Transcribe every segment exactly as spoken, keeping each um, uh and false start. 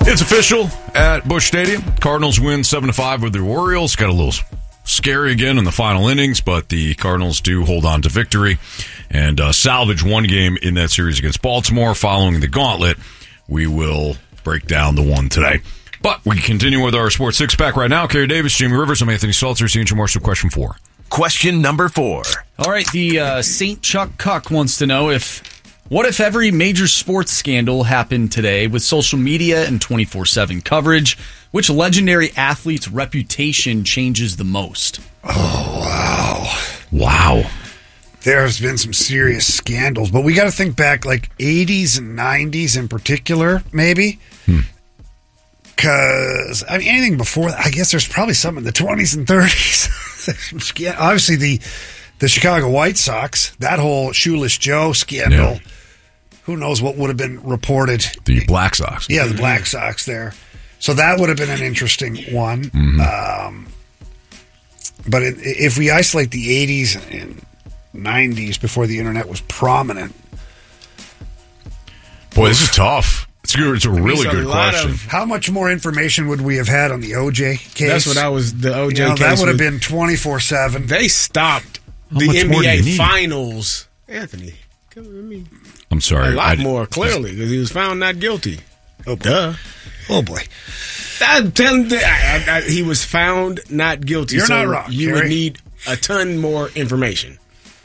It's official at Busch Stadium. Cardinals win seven to five with the Orioles. Got a little scary again in the final innings, but the Cardinals do hold on to victory and uh, salvage one game in that series against Baltimore. Following the gauntlet, we will break down the one today. But we continue with our Sports Six-Pack right now. Kerry Davis, Jamie Rivers, I'm Anthony Salter, C N G Marshall. Question four. Question number four. All right, the uh, Saint Chuck Cuck wants to know if, what if every major sports scandal happened today with social media and twenty-four seven coverage? Which legendary athlete's reputation changes the most? Oh, wow. Wow. There's been some serious scandals, but we got to think back like eighties and nineties in particular, maybe. Because, hmm. I mean, anything before that, I guess there's probably some in the twenties and thirties. Obviously, the the Chicago White Sox, that whole Shoeless Joe scandal, yeah. Who knows what would have been reported. The Black Sox. Yeah, the Black Sox there. So that would have been an interesting one. Mm-hmm. Um, but it, if we isolate the eighties and nineties before the internet was prominent. Boy, this is tough. It's, good, it's a really good a question. Of, How much more information would we have had on the O J case? That's what I was, the O J you know, case. That would have was, been twenty-four seven. They stopped How the N B A need? Finals. Anthony, come with me. I'm sorry. A lot I, more, clearly, because he was found not guilty. Oh, duh. Oh, boy. I'm telling you, I, I, he was found not guilty. You're so not wrong, You Kerry. would need a ton more information.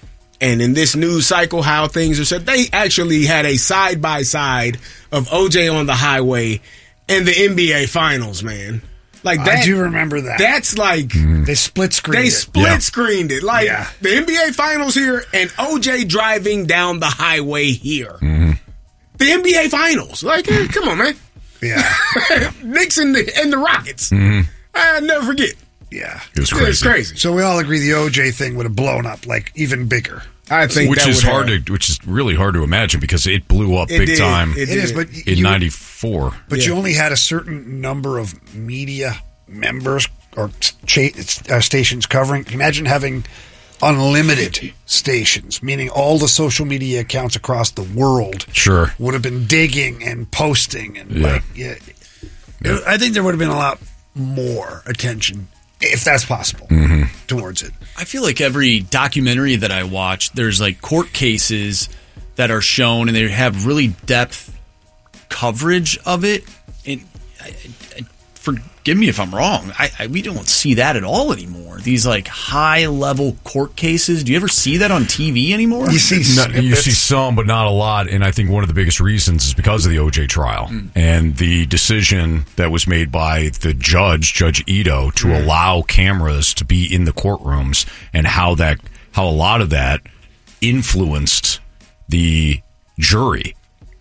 And in this news cycle, how things are said, they actually had a side-by-side of O J on the highway and the N B A Finals, man. Like that, I do remember that. That's like... Mm. They split-screened They it. split-screened yeah. it. Like, yeah. the N B A Finals here and O J driving down the highway here. Mm-hmm. The N B A Finals. Like, hey, come on, man. Yeah. Knicks and the, and the Rockets. Mm-hmm. I'll never forget. Yeah. It was crazy. It's crazy. So we all agree the O J thing would have blown up, like, even bigger. I think which that is would hard have. to, which is really hard to imagine because it blew up It big did. time It It is, but in ninety-four. ninety-four. But Yeah. you only had a certain number of media members or cha- uh, stations covering. Imagine having unlimited stations, meaning all the social media accounts across the world Sure. would have been digging and posting. And Yeah. like, yeah, yeah. I think there would have been a lot more attention, if that's possible, mm-hmm. towards it. I feel like every documentary that I watch, there's like court cases that are shown and they have really depth coverage of it. And I, I, forgive me if I'm wrong. I, I, we don't see that at all anymore. These like high level court cases. Do you ever see that on T V anymore? You see, Not, you see some, but not a lot. And I think one of the biggest reasons is because of the O J trial mm. and the decision that was made by the judge, Judge Ito, to mm. allow cameras to be in the courtrooms, and how that, how a lot of that influenced the jury.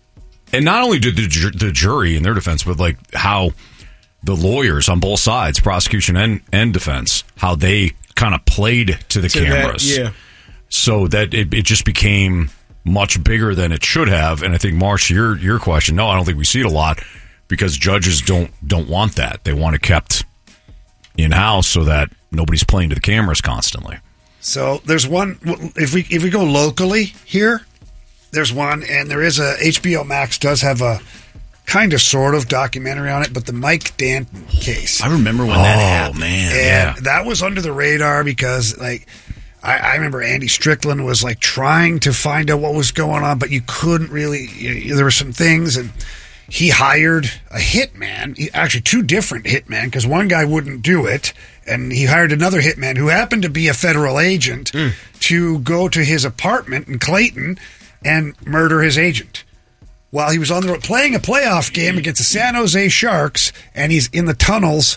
And not only did the, ju- the jury in their defense, but like how the lawyers on both sides, prosecution and, and defense, how they kind of played to the To cameras. that, yeah. So that it, it just became much bigger than it should have. And I think, Marsh, your your question, no, I don't think we see it a lot because judges don't don't want that. They want it kept in-house so that nobody's playing to the cameras constantly. So there's one, if we if we go locally here, there's one, and there is a, H B O Max does have a kind of sort of documentary on it, but the Mike Danton case. I remember when that happened. Oh, man. And Yeah. that was under the radar because, like, I, I remember Andy Strickland was, like, trying to find out what was going on, but you couldn't really, you, there were some things, and he hired a hitman, he, actually two different hitmen, because one guy wouldn't do it, and he hired another hitman who happened to be a federal agent mm. to go to his apartment in Clayton and murder his agent while he was on the road playing a playoff game against the San Jose Sharks, and he's in the tunnels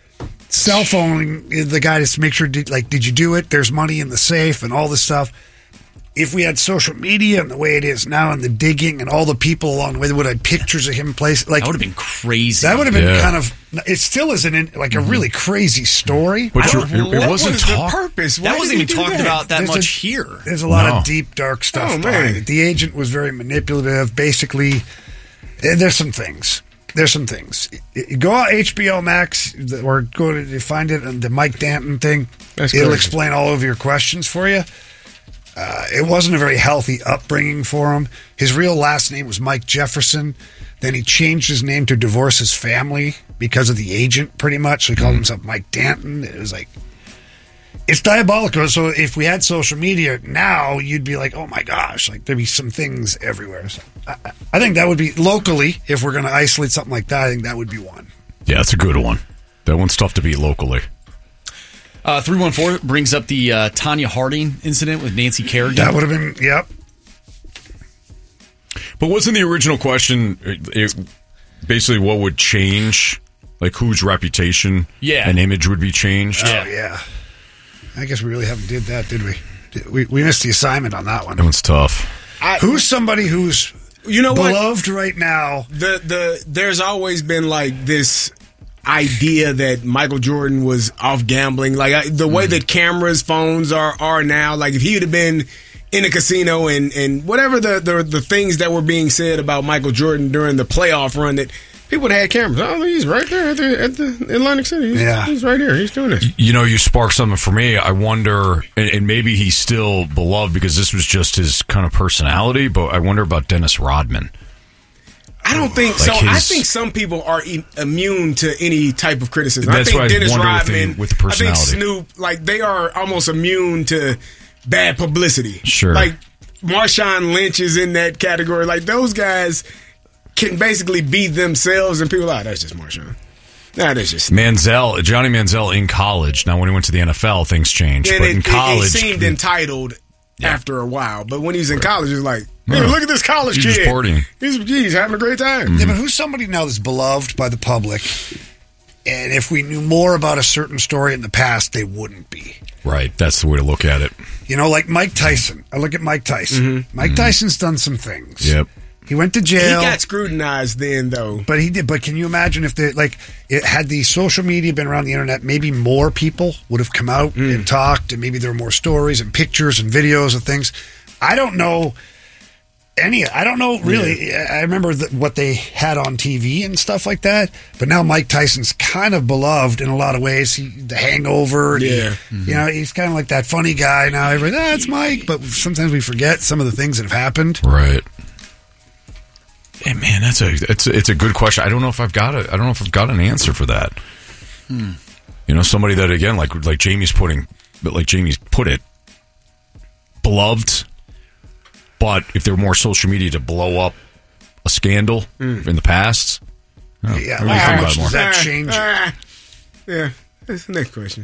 cell phoning the guy to make sure, did, like, did you do it? There's money in the safe and all this stuff. If we had social media and the way it is now and the digging and all the people along the way that would have had pictures of him place, like, That would have been crazy. that would have been Yeah. kind of, it still isn't in, like a really crazy story. But I you're- don't- it, it What wasn't was the talk. purpose? Why That wasn't did he even do talked that? about that There's a- much here. There's a lot No. of deep, dark stuff Oh, behind man. it. The agent was very manipulative. Basically, eh, there's some things. There's some things. You go on H B O Max or go to find it on the Mike Danton thing. That's It'll crazy. explain all of your questions for you. Uh, it wasn't a very healthy upbringing for him. His real last name was Mike Jefferson. Then he changed his name to divorce his family because of the agent, pretty much. So he called himself Mike Danton. It was like, it's diabolical. So if we had social media now, you'd be like, oh my gosh, like there'd be some things everywhere. So I, I think that would be locally, if we're going to isolate something like that, I think that would be one. Yeah, that's a good one. That one's tough to beat locally. Uh, three one four brings up the uh, Tanya Harding incident with Nancy Kerrigan. That would have been, yep. But wasn't the original question it, it, basically what would change? Like whose reputation yeah. and image would be changed? Oh, yeah. I guess we really haven't did that, did we? We, we missed the assignment on that one. That one's tough. I, Who's somebody who's you know beloved what? right now? The the there's always been like this idea that Michael Jordan was off gambling. Like I, the way mm. that cameras, phones are are now. Like if he would have been in a casino and and whatever the, the the things that were being said about Michael Jordan during the playoff run, that people would have had cameras. Oh, he's right there at the, at the Atlantic City. He's, yeah. he's right here. He's doing this. You know, you sparked something for me. I wonder, and, and maybe he's still beloved because this was just his kind of personality, but I wonder about Dennis Rodman. I don't think like so. His, I think some people are e- immune to any type of criticism. That's I think why Dennis I wonder Rodman, with the, with the personality. I think Snoop, like they are almost immune to bad publicity. Sure. Like Marshawn Lynch is in that category. Like those guys can basically be themselves, and people are like, oh, that's just Marshawn. Nah, that's just Manziel, Johnny Manziel in college. Now, when he went to the N F L, things changed. and but it, in college, it seemed it, entitled yeah. after a while. But when he's in right. college, it's like, hey, Yeah. look at this college He's kid. just partying. He's, he's having a great time. Mm-hmm. Yeah, but who's somebody now that's beloved by the public? And if we knew more about a certain story in the past, they wouldn't be. Right, that's the way to look at it. You know, like Mike Tyson. I look at Mike Tyson. Mm-hmm. Mike Mm-hmm. Tyson's done some things. Yep. He went to He jail. got scrutinized then, though. But he did. But can you imagine if they like it had the social media been around the internet? Maybe more people would have come out Mm. and talked, and maybe there were more stories and pictures and videos of things. I don't know any. I don't know really. Yeah. I remember the, what they had on T V and stuff like that. But now Mike Tyson's kind of beloved in a lot of ways. He, the Hangover. Yeah. He, Mm-hmm. you know, he's kind of like that funny guy now. Everybody, ah, it's Mike. But sometimes we forget some of the things that have happened. Right. Hey, man, that's a it's a, it's a good question. I don't know if I've got a I don't know if I've got an answer for that. Hmm. You know, somebody that again, like like Jamie's putting, but like Jamie's put it, beloved. But if there were more social media to blow up a scandal mm. in the past, oh, Yeah, really like think how about much it more. does that change? Ah, yeah, that's the next question.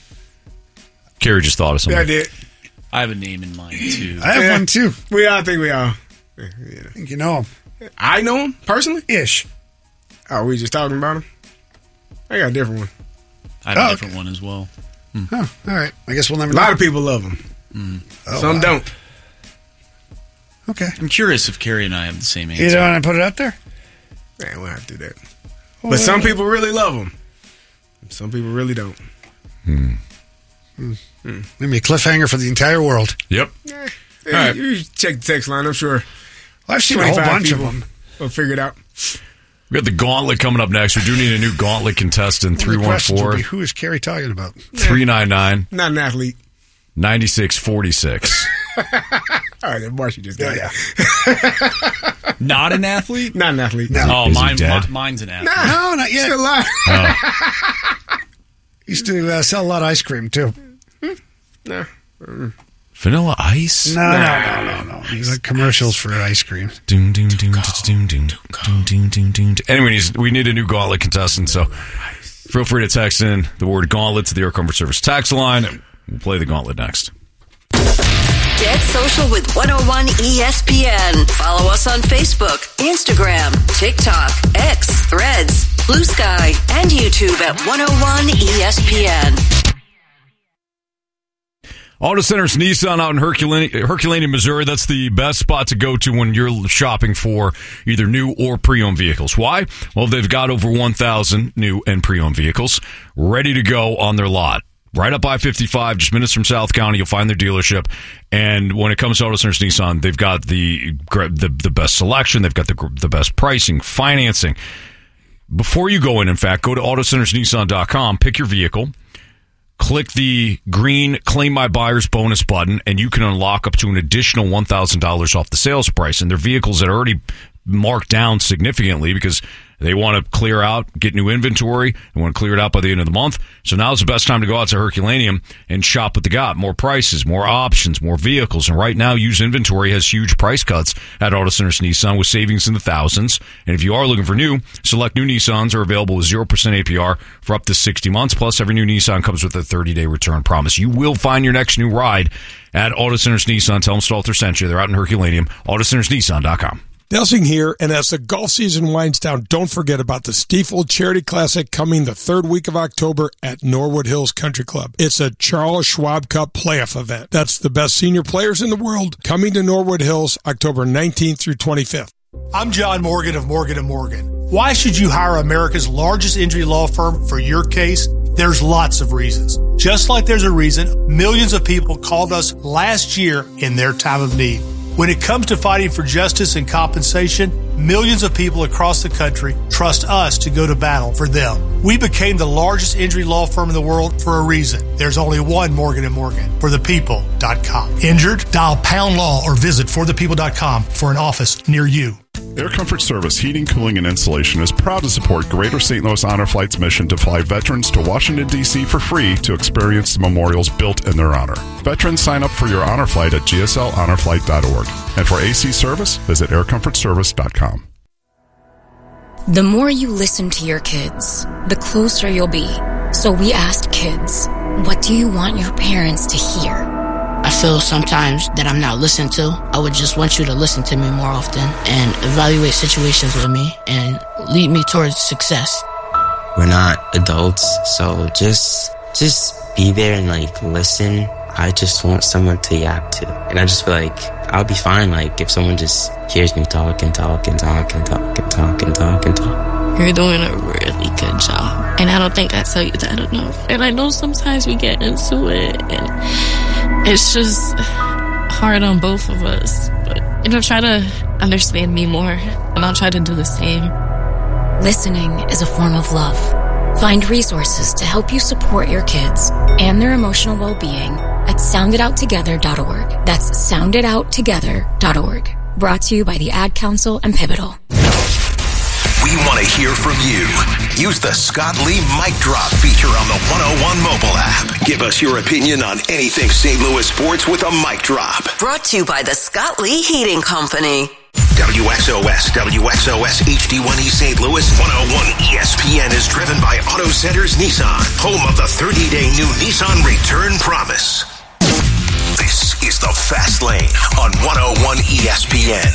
Carrie just thought of something. Yeah, I did. I have a name in mind, too. I have Yeah. one too. We all think we all. Yeah. I think you know him. I know him personally. Ish. Oh, we just talking about him. I got a different one. I have a Oh, different okay. one as well. Oh, all right. I guess we'll never A know. lot of people love him. Mm. Oh, Some wow. don't. Okay. I'm curious if Carrie and I have the same answer. You don't want to put it out there? Man, we'll have to do that. Well, But some people really love him. Some people really don't. Maybe a cliffhanger for the entire world. Yep. Eh, All right. You check the text line. I'm sure Well, I've seen a whole twenty-five bunch people of them. will figure it out. We got the gauntlet coming up next. We do need a new gauntlet contestant. three one four, Who is Carrie talking about? three nine nine, Not an athlete. nine six four six. All right, then Marcy just got Yeah, it. Not an athlete? Not an athlete. No. Oh, Is he mine, dead? mi- mine's an athlete. No, not yet. Still alive. Used to uh, sell a lot of ice cream, too. No. Vanilla Ice? No, no, no, no, no. These are commercials for ice cream. Doom, doom, doom, doom, doom, doom, doom, doom, doom. Anyway, we need a new gauntlet contestant, so feel free to text in the word gauntlet to the Air Comfort Service text line. We'll play the gauntlet next. Get social with one oh one E S P N. Follow us on Facebook, Instagram, TikTok, X, Threads, Blue Sky, and YouTube at one oh one E S P N. Auto Centers Nissan out in Herculaneum, Herculaneum, Missouri. That's the best spot to go to when you're shopping for either new or pre-owned vehicles. Why? Well, they've got over one thousand new and pre-owned vehicles ready to go on their lot. Right up I fifty-five, just minutes from South County, you'll find their dealership. And when it comes to Auto Centers Nissan, they've got the the, the best selection. They've got the, the best pricing, financing. Before you go in, in fact, go to auto centers nissan dot com, pick your vehicle. Click the green Claim My Buyer's Bonus button, and you can unlock up to an additional one thousand dollars off the sales price. And they're vehicles that are already marked down significantly because they want to clear out, get new inventory. They want to clear it out by the end of the month. So now's the best time to go out to Herculaneum and shop what they got. More prices, more options, more vehicles. And right now, used inventory has huge price cuts at Auto Centers Nissan with savings in the thousands. And if you are looking for new, select new Nissans are available with zero percent A P R for up to sixty months. Plus, every new Nissan comes with a thirty-day return promise. You will find your next new ride at Auto Centers Nissan. Tell them Stalter sent you. They're out in Herculaneum. Auto Centers Nissan dot com. Delsing here, and as the golf season winds down, don't forget about the Stiefel Charity Classic coming the third week of October at Norwood Hills Country Club. It's a Charles Schwab Cup playoff event. That's the best senior players in the world coming to Norwood Hills October nineteenth through twenty-fifth. I'm John Morgan of Morgan and Morgan. Why should you hire America's largest injury law firm for your case? There's lots of reasons. Just like there's a reason millions of people called us last year in their time of need. When it comes to fighting for justice and compensation, millions of people across the country trust us to go to battle for them. We became the largest injury law firm in the world for a reason. There's only one Morgan and Morgan, for the people dot com. Injured? Dial pound law or visit for the people dot com for an office near you. Air Comfort Service Heating, Cooling, and Insulation is proud to support Greater Saint Louis Honor Flight's mission to fly veterans to Washington, D C for free to experience the memorials built in their honor. Veterans sign up for your honor flight at G S L honor flight dot org. And for A C service, visit air comfort service dot com. The more you listen to your kids, the closer you'll be. So we asked kids, what do you want your parents to hear? I feel sometimes that I'm not listened to. I would just want you to listen to me more often and evaluate situations with me and lead me towards success. We're not adults, so just just be there and like listen. I just want someone to yap to. And I just feel like I'll be fine like if someone just hears me talk and talk and talk and talk and talk and talk and talk. You're doing a really good job. And I don't think I tell you that enough. And I know sometimes we get into it and it's just hard on both of us. But, you know, try to understand me more and I'll try to do the same. Listening is a form of love. Find resources to help you support your kids and their emotional well-being at sound it out together dot org. That's sound it out together dot org. Brought to you by the Ad Council and Pivotal. We want to hear from you. Use the Scott Lee Mic Drop feature on the one oh one mobile app. Give us your opinion on anything Saint Louis sports with a mic drop. Brought to you by the Scott Lee Heating Company. W X O S, W X O S H D one E Saint Louis, one oh one E S P N is driven by Auto Centers Nissan, home of the thirty-day new Nissan return promise. This is the Fast Lane on one oh one E S P N.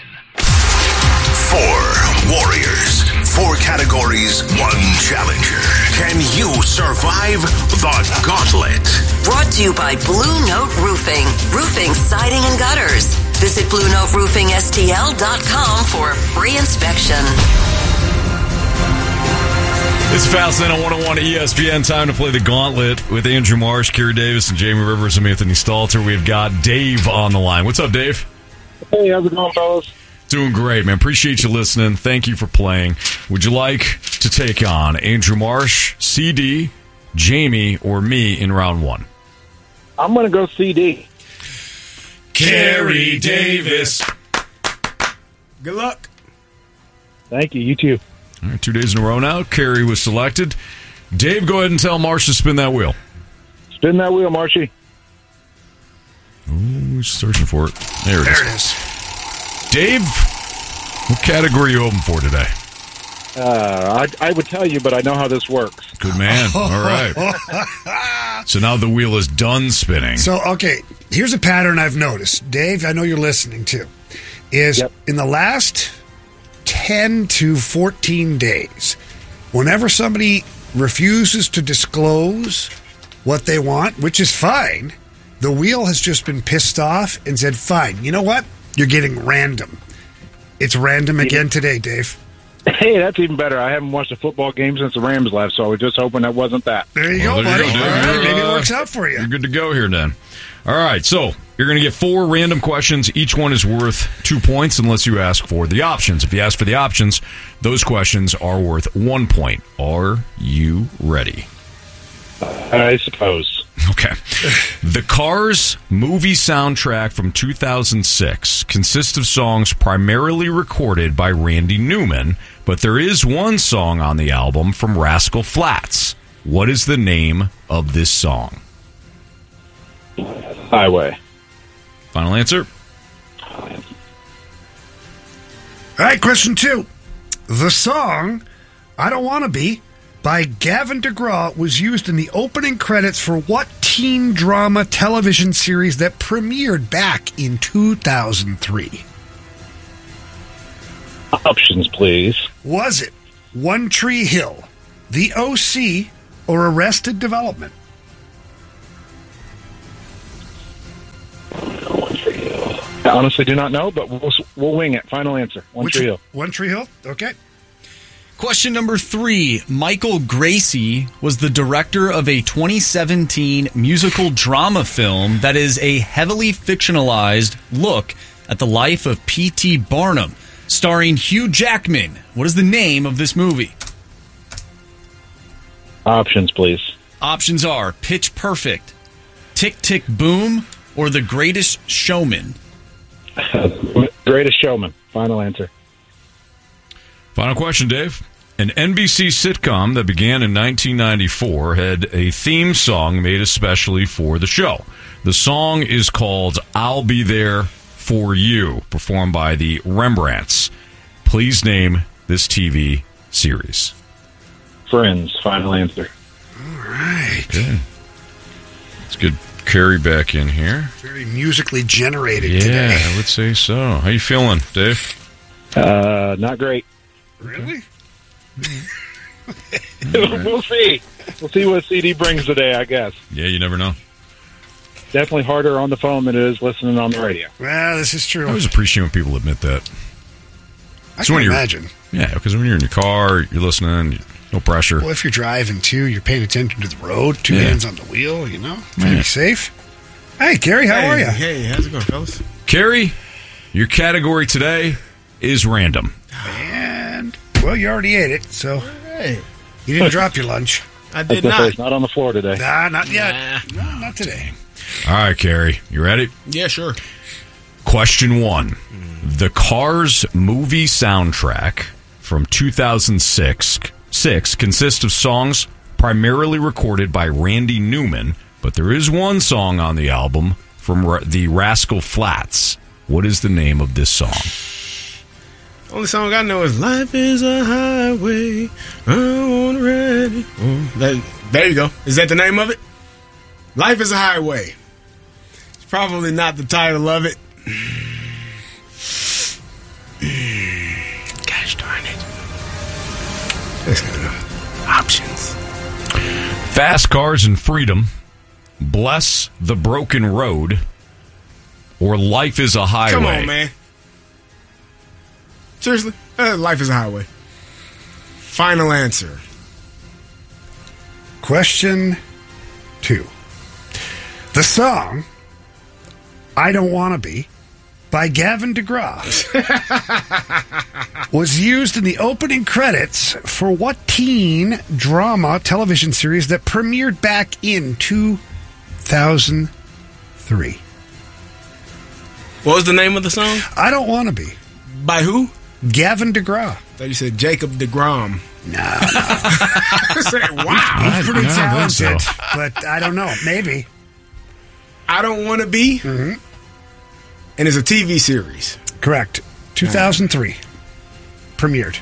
Four warriors, four categories, one challenger. Can you survive the gauntlet? Brought to you by Blue Note Roofing. Roofing, siding, and gutters. Visit blue note roofing S T L dot com for a free inspection. It's Fast Lane on one oh one E S P N. Time to play the gauntlet with Andrew Marsh, Kerry Davis, and Jamie Rivers. I'm Anthony Stalter. We've got Dave on the line. What's up, Dave? Hey, how's it going, fellas? Doing great, man. Appreciate you listening. Thank you for playing. Would you like to take on Andrew Marsh, C D, Jamie, or me in round one? I'm going to go C D. Kerry Davis. Good luck. Thank you. You too. All right, two days in a row now. Kerry was selected. Dave, go ahead and tell Marsh to spin that wheel. Spin that wheel, Marshy. Ooh, he's searching for it. There it There is. it is. Dave, what category are you open for today? Uh, I, I would tell you, but I know how this works. Good man. All right. So now the wheel is done spinning. So, okay, here's a pattern I've noticed. Dave, I know you're listening too. Is Yep. in the last ten to fourteen days, whenever somebody refuses to disclose what they want, which is fine, the wheel has just been pissed off and said, fine, you know what? You're getting random. It's random again today, Dave. Hey, that's even better. I haven't watched a football game since the Rams left, so I was just hoping that wasn't that. There you Well, go, there buddy. you go, All Dave. right, You're, maybe it uh, works out for you. You're good to go here, then. All right, so you're going to get four random questions. Each one is worth two points unless you ask for the options. If you ask for the options, those questions are worth one point. Are you ready? I suppose. Okay. The Cars movie soundtrack from two thousand six consists of songs primarily recorded by Randy Newman, but there is one song on the album from Rascal Flatts. What is the name of this song? Highway. Final answer? All right, question two. The song I Don't Want to Be by Gavin DeGraw was used in the opening credits for what teen drama television series that premiered back in two thousand three? Options, please. Was it One Tree Hill, The O C, or Arrested Development? I honestly do not know, but we'll, we'll wing it. Final answer. One Which- Tree Hill. One Tree Hill? Okay. Question number three. Michael Gracie was the director of a twenty seventeen musical drama film that is a heavily fictionalized look at the life of P T Barnum, starring Hugh Jackman. What is the name of this movie? Options, please. Options are Pitch Perfect, Tick Tick Boom, or The Greatest Showman. Greatest Showman. Final answer. Final question, Dave. An N B C sitcom that began in nineteen ninety-four had a theme song made especially for the show. The song is called I'll Be There For You, performed by the Rembrandts. Please name this T V series. Friends. Final answer. All right. Good. Let's get Carrie back in here. Very musically generated Yeah, today. I would say so. How you feeling, Dave? Uh, not great. Really? We'll see. We'll see what C D brings today, I guess. Yeah, you never know. Definitely harder on the phone than it is listening on the radio. Well, this is true. I always appreciate when people admit that. I So can when you're- imagine. Yeah, because when you're in your car, you're listening, no pressure. Well, if you're driving too, you're paying attention to the road, two Yeah. hands on the wheel, you know, trying to Yeah. be safe. Hey, Gary, how hey, are you? Hey, how's it going, fellas? Carrie, your category today is random. And, well, you already ate it, so you didn't drop your lunch. I That's did the not. first, not on the floor today. Nah, not yet. No, not today. All right, Carrie, you ready? Yeah, sure. Question one. The Cars movie soundtrack from two thousand six six consists of songs primarily recorded by Randy Newman, but there is one song on the album from Ra- the Rascal Flatts. What is the name of this song? Only song I know is "Life Is a Highway." I wanna ride it. Oh, that, there you go. Is that the name of it? "Life Is a Highway." It's probably not the title of it. Gosh darn it! Let's go. Options. Fast Cars and Freedom, Bless the Broken Road, or Life is a Highway? Come on, man. Seriously? Uh, Life is a Highway. Final answer. Question two. The song I Don't Want to Be by Gavin DeGraw was used in the opening credits for what teen drama television series that premiered back in two thousand three? What was the name of the song? I Don't Want to Be. By who? Gavin DeGraw. I thought you said Jacob DeGrom. No. I said, wow. He's pretty I don't think talented, so. but I don't know. Maybe. I Don't Want to Be. Mm-hmm. And it's a T V series. Correct. two thousand three. Premiered.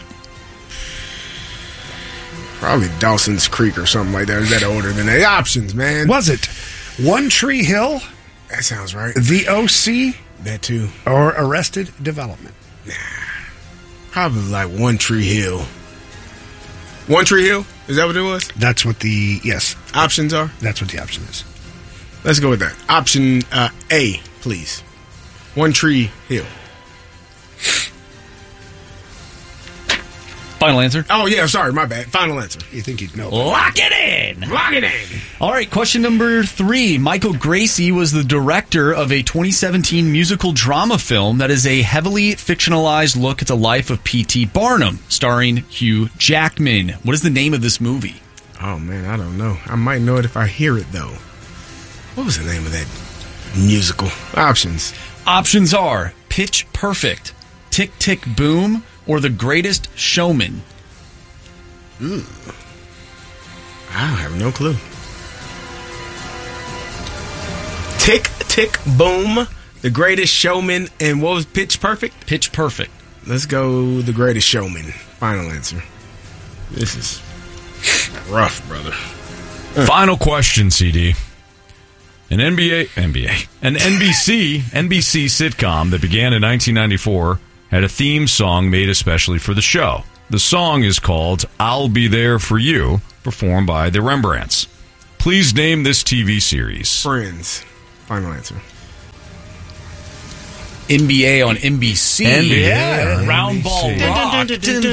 Probably Dawson's Creek or something like that. Is that older than that? Options, man. Was it One Tree Hill, That sounds right. The O C, That too. or Arrested Development? Probably like One Tree Hill. One Tree Hill? Is that what it was? That's what the, yes, Options are? that's what the option is. Let's go with that. Option uh, A, please. One Tree Hill. Final answer. Oh, yeah, sorry, my bad. Final answer. You think you'd know? Lock it in. Lock it in. All right, question number three. Michael Gracie was the director of a twenty seventeen musical drama film that is a heavily fictionalized look at the life of P T Barnum, starring Hugh Jackman. What is the name of this movie? Oh, man, I don't know. I might know it if I hear it, though. What was the name of that musical? Options. Options are Pitch Perfect, Tick, Tick, Boom, or The Greatest Showman. Ooh. I have no clue. Tick, Tick, Boom, The Greatest Showman, and what was Pitch Perfect? Pitch Perfect. Let's go The Greatest Showman. Final answer. This is rough, brother. Final question, C D. An N B A, N B A, an N B C, N B C sitcom that began in nineteen ninety-four had a theme song made especially for the show. The song is called "I'll Be There for You," performed by the Rembrandts. Please name this T V series. Friends. Final answer. N B A on N B C. N B A. Yeah. Round N B C. Ball Rock.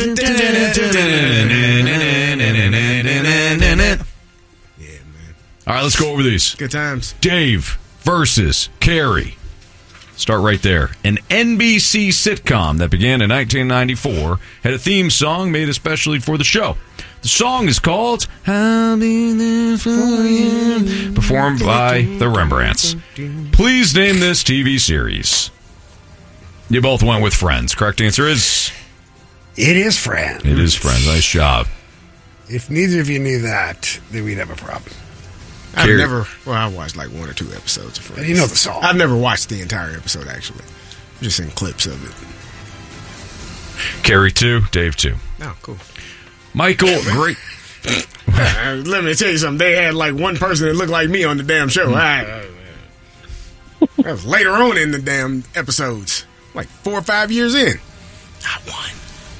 All right, let's go over these. Good times. Dave versus Carrie. Start right there. An N B C sitcom that began in nineteen ninety-four had a theme song made especially for the show. The song is called "I'll Be There for You," performed by the Rembrandts. Please name this T V series. You both went with Friends. Correct answer is? It is Friends. It is Friends. Nice job. If neither of you knew that, then we'd have a problem. I've Carrie. never, well, I watched like one or two episodes of Friends. But you know the song. I've never watched the entire episode, actually. I'm just in clips of it. Carrie two, Dave two. Oh, cool. Michael, great. Uh, let me tell you something. They had like one person that looked like me on the damn show. I, that was later on in the damn episodes. Like four or five years in. Not one.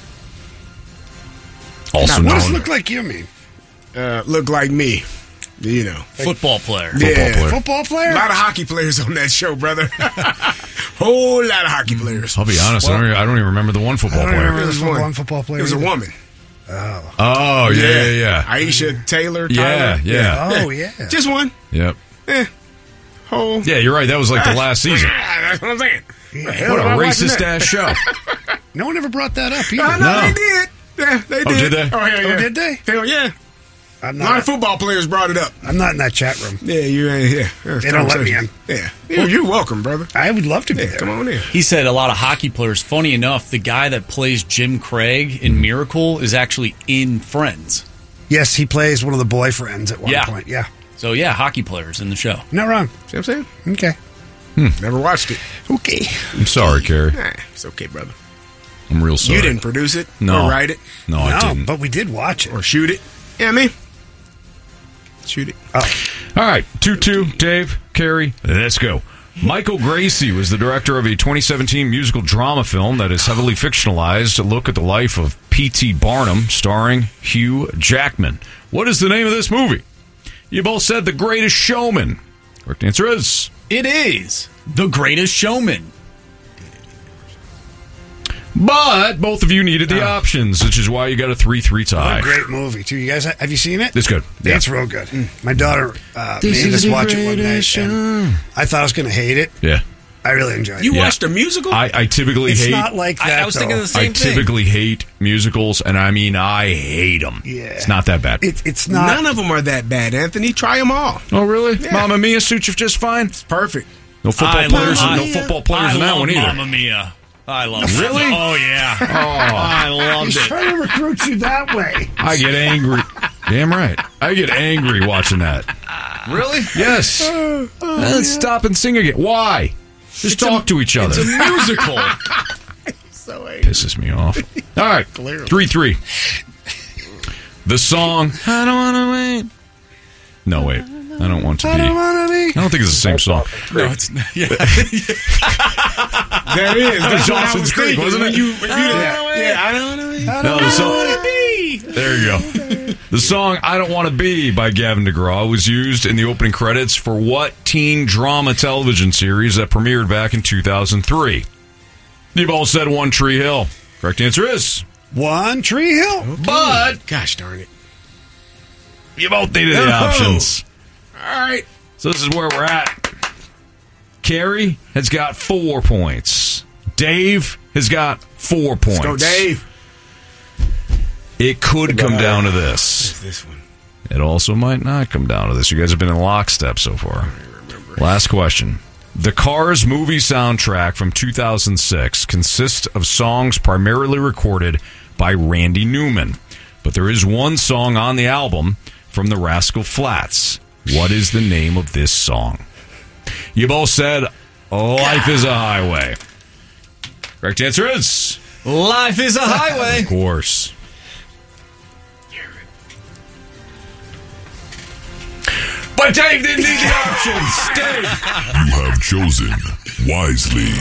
Also Now, what does known. look like you mean? Uh, look like me. You know. Football player. Football Yeah. player. Football player? A lot of hockey players on that show, brother. Whole lot of hockey players. I'll be honest, I, don't even, I don't even remember the one football I don't player. remember It this was one. one football player. It was a either. woman. Oh. Oh, yeah, yeah, yeah. Aisha Taylor. Yeah, Tyler. yeah. Oh, yeah. Just one. Yep. Eh. Whole. Yeah, you're right. That was like the last season. That's what I'm saying. Yeah. What a am I watching racist that? ass show. No one ever brought that up either. No, no, No. they did. Yeah, they did. Oh, did they? Oh, hell yeah. Oh, did they? Hell yeah. I'm A lot of not, football players brought it up. I'm not in that chat room. Yeah, you ain't. Yeah, That's They don't let me conversation. Yeah, you're, you're welcome, brother. I would love to be Yeah, there. come on in. He said a lot of hockey players. Funny enough, the guy that plays Jim Craig in Miracle is actually in Friends. Yes, he plays one of the boyfriends at one Yeah. point. Yeah. So, yeah, hockey players in the show. Not wrong. See what I'm saying? Okay. Never watched it. Okay. I'm sorry, Carrie. Nah, it's okay, brother. I'm real sorry. You didn't produce it No. or write it No, I No, didn't. but we did watch it. or shoot it. Yeah, I mean, shoot it. Oh. All right, two two, Dave, Carrie, let's go. Michael Gracie was the director of a twenty seventeen musical drama film that is heavily fictionalized. A look at the life of P T Barnum, starring Hugh Jackman. What is the name of this movie? You both said The Greatest Showman. Correct answer is... It is The Greatest Showman. But both of you needed the options, which is why you got a three three What tie. a great movie, too. You guys, have you seen it? It's good. Yeah. It's real good. My daughter uh, This made is us the watch it one night, greatest and I thought I was going to hate it. Yeah. I really enjoyed You it. Yeah. watched a musical? I, I typically It's hate... not like that, I, I was thinking though. the same I thing. typically hate musicals, and I mean, I hate them. Yeah. It's not that bad. It, it's not. None of them are that bad, Anthony. Try them all. Oh, really? Yeah. Mamma Mia suits you just fine. It's perfect. No football I players. love- no I- football players I in that love one either. Mamma Mia. I love it. Really? Oh, yeah. Oh, I loved He's it. trying to recruit you that way. I get angry. Damn right. I get angry watching that. Really? Yes. Let's stop and sing again. Why? Just talk to each other. It's a musical. So angry. Pisses me off. All right. three three. The song, I don't want to wait. No, wait. I don't want to be. I don't want to be. I don't think it's the same song. No, it's not. Yeah. That is. That's what I Dawson's was Creek, thinking. wasn't When it? you, when you yeah, yeah, I don't know. No, the song, there you go. The song I Don't Want to Be by Gavin DeGraw was used in the opening credits for what teen drama television series that premiered back in two thousand three? You've all said One Tree Hill. Correct answer is... One Tree Hill. But Gosh darn it. you both needed the Oh. options. All right. So this is where we're at. Carrie has got four points. Dave has got four points. Let's go, Dave. It could come down to this. What's this one? It also might not come down to this. You guys have been in lockstep so far. Last question. The Cars movie soundtrack from two thousand six consists of songs primarily recorded by Randy Newman. But there is one song on the album from the Rascal Flatts. What is the name of this song? You both said, Life is a Highway. Correct answer is... Life is a Highway. Of course. But Dave didn't need the options. Dave. You have chosen wisely.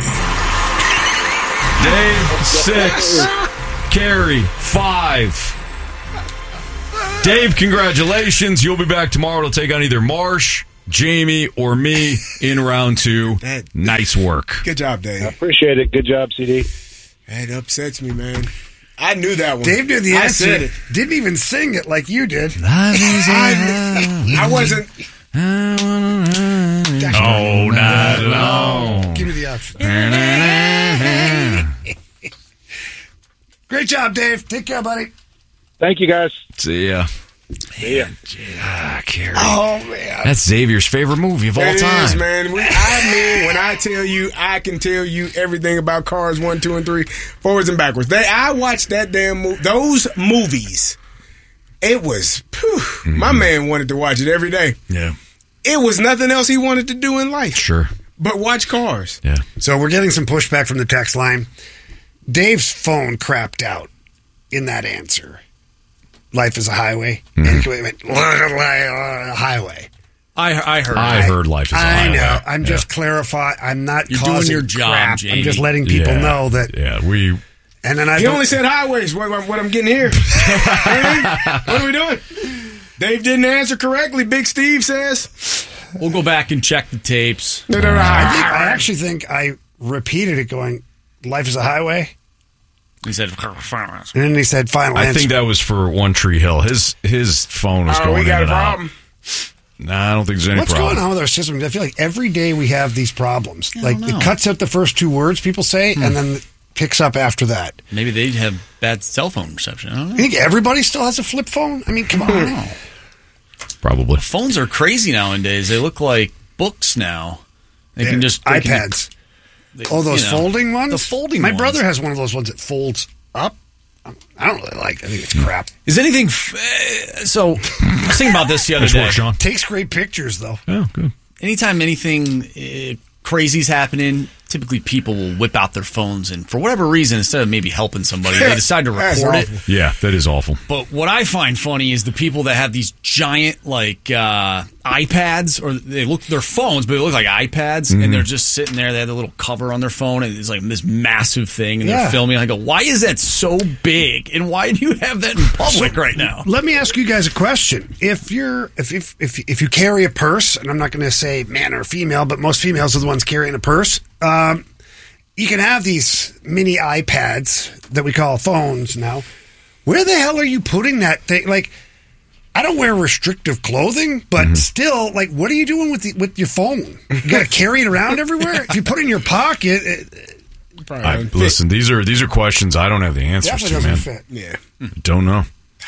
Dave, six. Carrie, five. Dave, congratulations. You'll be back tomorrow to take on either Marsh, Jamie, or me in round two. That, nice work. Good job, Dave. I appreciate it. Good job, C D. That upsets me, man. I knew that one. Dave knew the I answer. said it. Didn't even sing it like you did. I, I wasn't. Oh, not long. Give me the option. Great job, Dave. Take care, buddy. Thank you, guys. See ya. See ya. Ah, Carrie. Oh, man. That's Xavier's favorite movie of all It time. is, man. We, I mean, when I tell you, I can tell you everything about Cars one, two, and three, forwards and backwards. They, I watched that damn movie. Those movies, it was, phew, mm-hmm. My man wanted to watch it every day. Yeah. It was nothing else he wanted to do in life. Sure. But watch Cars. Yeah. So we're getting some pushback from the text line. Dave's phone crapped out in that answer. Life is a highway. Mm-hmm. And he went, highway. I I heard. I it. heard life is a I highway. know. I'm yeah. just clarifying. I'm not You're causing doing your job, crap. Jamie. I'm just letting people Yeah. know that. Yeah, we. And then I He don't- only said highways. What, what, what I'm getting here? What are we doing? Dave didn't answer correctly. Big Steve says. We'll go back and check the tapes. No, no, no. I, think, I actually think I repeated it going, life is a highway. He said, And then he said, final I answer. think that was for One Tree Hill. His his phone was Oh, going we got in a and problem. out. Nah, I don't think there's any What's problem. going on with our system? I feel like every day we have these problems. Like it cuts out the first two words people say Hmm. and then picks up after that. maybe they have bad cell phone reception. I don't know. You think everybody still has a flip phone? I mean, come on. Probably. Phones are crazy nowadays. They look like books now. They They're can just they can- iPads. they- Oh, those you know, folding ones? The folding My ones. brother has one of those ones that folds up. I don't really like it. I think it's crap. Is anything. F- uh, so, I was thinking about this the other Nice day. work, Sean. Takes great pictures, though. Oh, good. Anytime anything uh, crazy's happening, typically people will whip out their phones and, for whatever reason, instead of maybe helping somebody, they decide to That's record it. awful. Yeah, that is awful. But what I find funny is the people that have these giant, like, uh, iPads, or they look, they're phones, but they look like iPads, Mm-hmm. and they're just sitting there. They have the little cover on their phone, and it's like this massive thing, and Yeah. they're filming. I go, why is that so big, and why do you have that in public right now? Let me ask you guys a question. If you're if if if, if you carry a purse, and I'm not going to say man or female, but most females are the ones carrying a purse. Um, you can have these mini iPads that we call phones now. Where the hell are you putting that thing? Like, I don't wear restrictive clothing, but Mm-hmm. still, like, what are you doing with the, with your phone? You got to carry it around everywhere. If you put it in your pocket, it, Probably I, doesn't fit. listen, these are these are questions I don't have the answers definitely to, man. doesn't fit. Yeah. I don't know.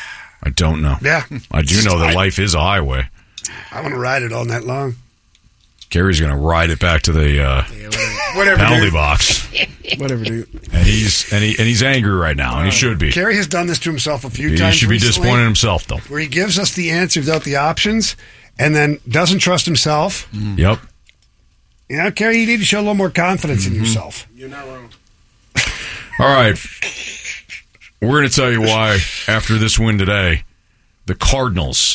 I don't know. Yeah. I do know that I- life is a highway. I want to ride it all night long. Gary's going to ride it back to the uh, Whatever, penalty dude. box, Whatever, dude. and he's and he and he's angry right now, and he should be. Kerry has done this to himself a few He times. should be recently, disappointed in himself, though. where he gives us the answer without the options, and then doesn't trust himself. Yep. You know, Kerry, you need to show a little more confidence in yourself. You're not wrong. All right. We're going to tell you why, after this win today, the Cardinals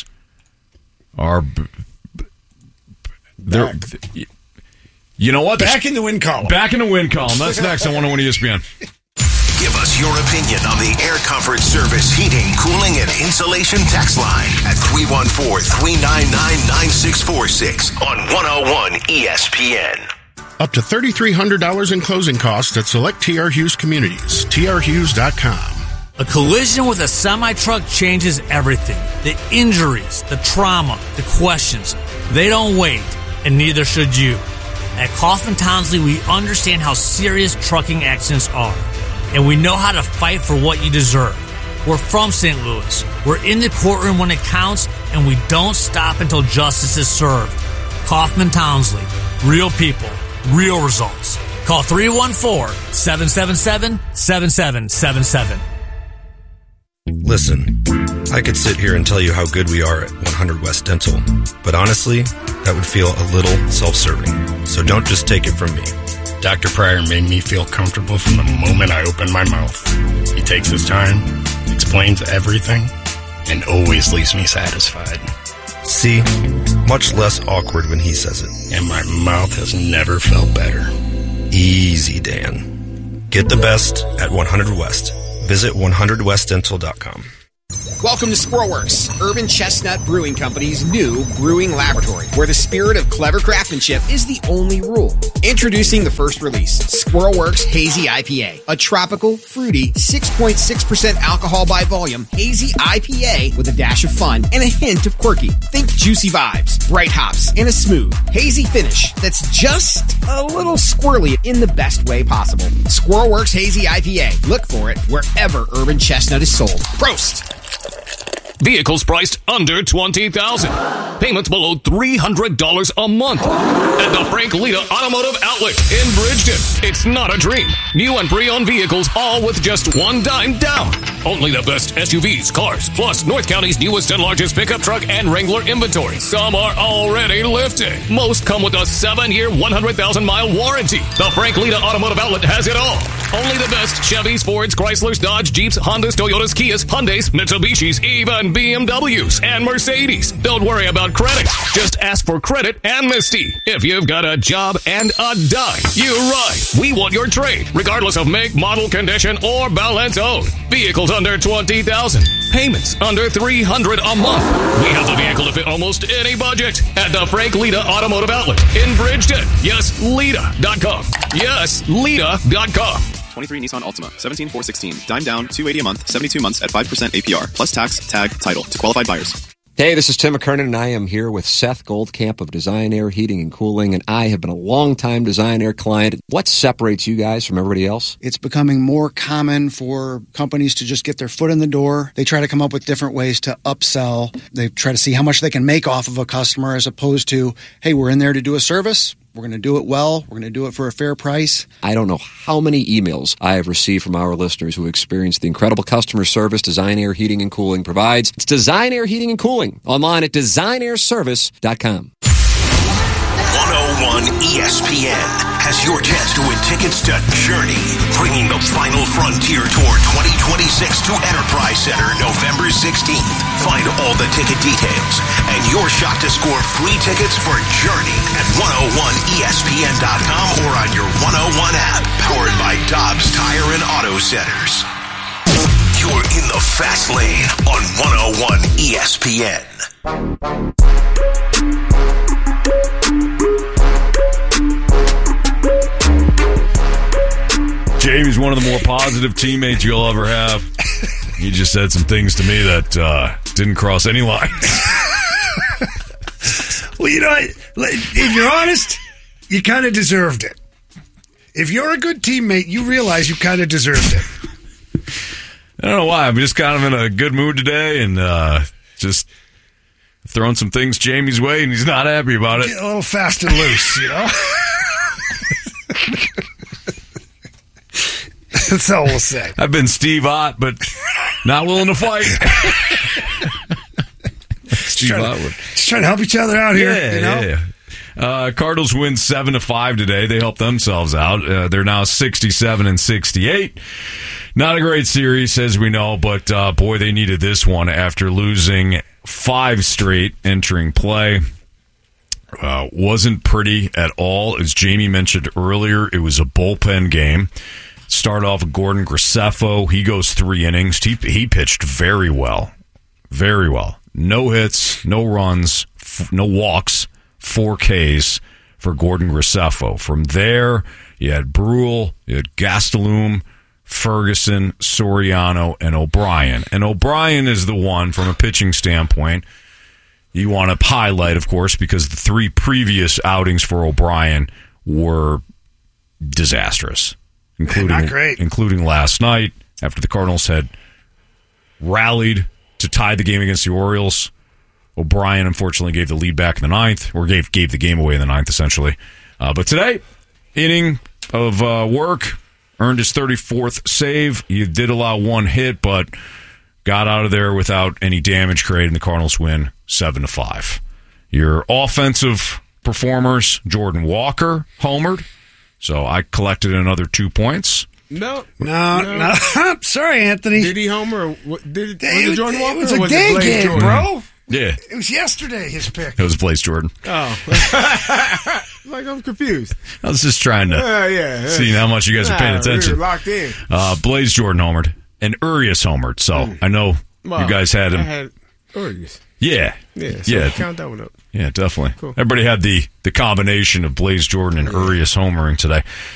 are. b- b- They're, you know what? Back in the win column. Back in the win column. That's next on one oh one E S P N. Give us your opinion on the Air Comfort Service heating, cooling, and insulation text line at three one four, three nine nine, nine six four six on one oh one E S P N. Up to three thousand three hundred dollars in closing costs at select T R Hughes communities. T R Hughes dot com. A collision with a semi-truck changes everything. The injuries, the trauma, the questions. They don't wait, and neither should you. At Kaufman Townsley, we understand how serious trucking accidents are, and we know how to fight for what you deserve. We're from Saint Louis. We're in the courtroom when it counts, and we don't stop until justice is served. Kaufman Townsley. Real people. Real results. Call three one four, seven seven seven, seven seven seven seven. Listen, I could sit here and tell you how good we are at one hundred West Dental, but honestly, that would feel a little self-serving. So don't just take it from me. Doctor Pryor made me feel comfortable from the moment I opened my mouth. He takes his time, explains everything, and always leaves me satisfied. See? Much less awkward when he says it. And my mouth has never felt better. Easy, Dan. Get the best at one hundred West. Visit one hundred west dental dot com. Welcome to Squirrelworks, Urban Chestnut Brewing Company's new brewing laboratory, where the spirit of clever craftsmanship is the only rule. Introducing the first release, Squirrelworks Hazy I P A, a tropical, fruity, six point six percent alcohol by volume hazy I P A with a dash of fun and a hint of quirky. Think juicy vibes, bright hops, and a smooth, hazy finish that's just a little squirrely in the best way possible. Squirrelworks Hazy I P A. Look for it wherever Urban Chestnut is sold. Prost! Vehicles priced under twenty thousand dollars. Payments below three hundred dollars a month. At the Frank Lita Automotive Outlet in Bridgeton. It's not a dream. New and pre-owned vehicles, all with just one dime down. Only the best S U Vs, cars, plus North County's newest and largest pickup truck and Wrangler inventory. Some are already lifted. Most come with a seven-year, one hundred thousand mile warranty. The Frank Lita Automotive Outlet has it all. Only the best Chevys, Fords, Chryslers, Dodge, Jeeps, Hondas, Toyotas, Kias, Hyundais, Mitsubishis, even B M Ws and Mercedes. Don't worry about credit. Just ask for credit amnesty. If you've got a job and a dime, you're right. We want your trade, regardless of make, model, condition, or balance owed. Vehicles under twenty thousand dollars. Payments under three hundred dollars a month. We have the vehicle to fit almost any budget at the Frank Lita Automotive Outlet in Bridgeton. Yes, Lita dot com. Yes, Lita dot com. twenty-three Nissan Altima, seventeen four sixteen, dime down, two hundred eighty a month, seventy-two months at five percent A P R, plus tax, tag, title to qualified buyers. Hey, this is Tim McKernan, and I am here with Seth Goldcamp of Design Air Heating and Cooling, and I have been a long-time Design Air client. What separates you guys from everybody else? It's becoming more common for companies to just get their foot in the door. They try to come up with different ways to upsell. They try to see how much they can make off of a customer as opposed to, hey, we're in there to do a service. We're going to do it well. We're going to do it for a fair price. I don't know how many emails I have received from our listeners who experienced the incredible customer service Design Air Heating and Cooling provides. It's Design Air Heating and Cooling, online at design air service dot com. one oh one E S P N has your chance to win tickets to Journey, bringing the final frontier tour twenty twenty-six to Enterprise Center November sixteenth. Find all the ticket details and your shot to score free tickets for Journey at one oh one E S P N dot com or on your one oh one app, powered by Dobbs Tire and Auto Centers. You're in the fast lane on one oh one E S P N. Jamie's one of the more positive teammates you'll ever have. He just said some things to me that uh, didn't cross any lines. Well, you know, if you're honest, you kind of deserved it. If you're a good teammate, you realize you kind of deserved it. I don't know why. I'm just kind of in a good mood today and uh, just throwing some things Jamie's way, and he's not happy about it. Get a little fast and loose, you know? That's all we'll say. I've been Steve Ott, but not willing to fight. Steve trying Ott to, would. Just trying to help each other out here, Yeah, you know? yeah. Uh, Cardinals win seven to five today. They helped themselves out. Uh, they're now sixty-seven and sixty-eight. Not a great series, as we know, but uh, boy, they needed this one after losing five straight entering play. Uh, wasn't pretty at all. As Jamie mentioned earlier, it was a bullpen game. Start off with Gordon Graceffo. He goes three innings. He, he pitched very well. Very well. No hits, no runs, f- no walks, four Ks for Gordon Graceffo. From there, you had Brule, you had Gastelum, Ferguson, Soriano, and O'Brien. And O'Brien is the one, from a pitching standpoint, you want to highlight, of course, because the three previous outings for O'Brien were disastrous. Including, Man, not great. including last night after the Cardinals had rallied to tie the game against the Orioles. O'Brien, unfortunately, gave the lead back in the ninth, or gave gave the game away in the ninth, essentially. Uh, but today, inning of uh, work, earned his thirty-fourth save. He did allow one hit, but got out of there without any damage created, and the Cardinals win seven to five. Your offensive performers, Jordan Walker homered, so I collected another two points. No, no, no. no. Sorry, Anthony. Did he homer? Or what, did it, was it, it Jordan Walker? It was or a was day it Blaze game, Jordan? bro. Yeah. It was yesterday, his pick. It was Blaze Jordan. Oh. Like, I'm confused. I was just trying to uh, yeah, yeah. see how much you guys are paying Nah, attention. We were locked in. Uh, Blaze Jordan homered, and Urias homered, so mm. I know well, you guys had him. I had Urias. Yeah. Yeah, so yeah. count that one up. Yeah, definitely. Cool. Everybody had the, the combination of Blaze Jordan and Urias homering today.